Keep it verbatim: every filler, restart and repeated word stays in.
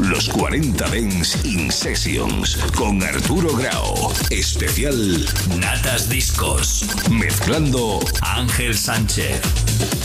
Los cuarenta Dance In Sessions con Arturo Grau. Especial Natas Discos. Mezclando Ángel Sánchez.